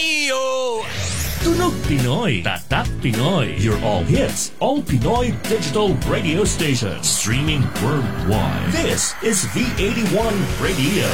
Ayo! Tunog Pinoy, Tatak Pinoy. Your all hits, all Pinoy digital radio station. Streaming worldwide. This is V81 Radio.